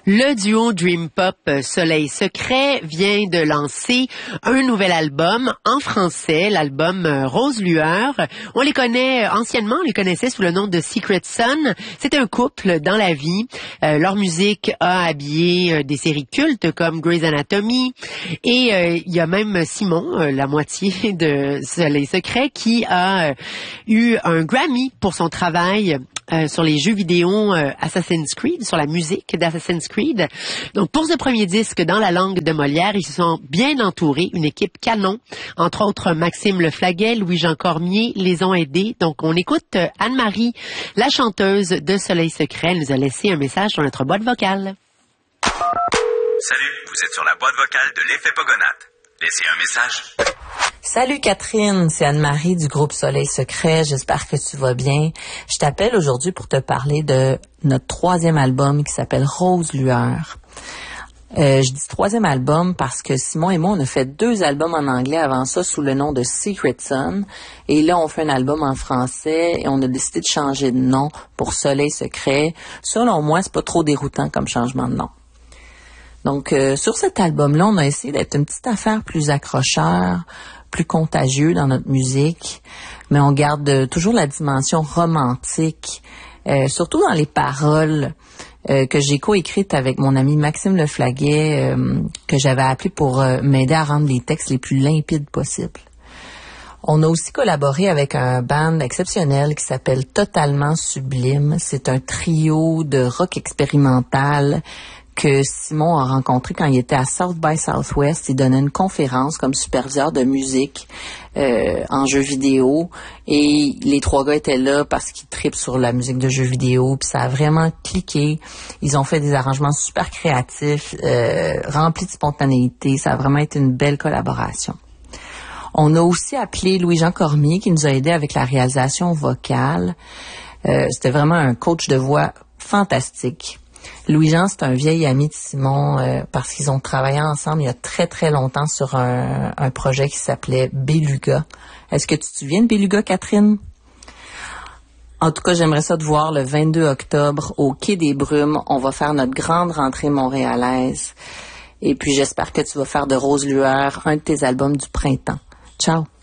Le duo Dream Pop Soleil Secret vient de lancer un nouvel album en français, l'album Rose Lueur. On les connaît anciennement, on les connaissait sous le nom de Secret Sun. C'est un couple dans la vie. Leur musique a habillé des séries cultes comme Grey's Anatomy. Et il y a même Simon, la moitié de Soleil Secret, qui a eu un Grammy pour son travail sur les jeux vidéo Assassin's Creed, sur la musique d'Assassin's Creed. Donc, pour ce premier disque dans la langue de Molière, ils se sont bien entourés, une équipe canon. Entre autres, Maxime Leflaguet, Louis-Jean Cormier les ont aidés. Donc, on écoute Anne-Marie, la chanteuse de Soleil Secret. Elle nous a laissé un message sur notre boîte vocale. Salut, vous êtes sur la boîte vocale de l'Effet Pogonate. Laissez un message. Salut Catherine, c'est Anne-Marie du groupe Soleil Secret. J'espère que tu vas bien. Je t'appelle aujourd'hui pour te parler de notre troisième album qui s'appelle Rose Lueur. Je dis troisième album parce que Simon et moi, on a fait 2 albums en anglais avant ça sous le nom de Secret Sun. Et là, on fait un album en français et on a décidé de changer de nom pour Soleil Secret. Selon moi, c'est pas trop déroutant comme changement de nom. Donc, sur cet album-là, on a essayé d'être une petite affaire plus accrocheur, plus contagieux dans notre musique, mais on garde toujours la dimension romantique, surtout dans les paroles que j'ai coécrites avec mon ami Maxime Leflaguet, que j'avais appelé pour m'aider à rendre les textes les plus limpides possibles. On a aussi collaboré avec un band exceptionnel qui s'appelle Totalement Sublime. C'est un trio de rock expérimental que Simon a rencontré quand il était à South by Southwest. Il donnait une conférence comme superviseur de musique en jeux vidéo. Et les 3 gars étaient là parce qu'ils trippent sur la musique de jeux vidéo. Puis ça a vraiment cliqué. Ils ont fait des arrangements super créatifs, remplis de spontanéité. Ça a vraiment été une belle collaboration. On a aussi appelé Louis-Jean Cormier qui nous a aidés avec la réalisation vocale. C'était vraiment un coach de voix fantastique. Louis-Jean, c'est un vieil ami de Simon parce qu'ils ont travaillé ensemble il y a très, très longtemps sur un projet qui s'appelait Beluga. Est-ce que tu te souviens de Beluga, Catherine? En tout cas, j'aimerais ça te voir le 22 octobre au Quai des Brumes. On va faire notre grande rentrée montréalaise. Et puis, j'espère que tu vas faire de Rose Lueur un de tes albums du printemps. Ciao!